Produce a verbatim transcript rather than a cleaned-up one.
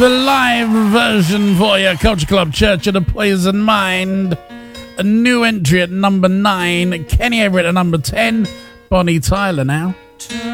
the live version for you. Culture Club, Church of the Poison Mind. A new entry at number nine. Kenny Everett at number ten. Bonnie Tyler now.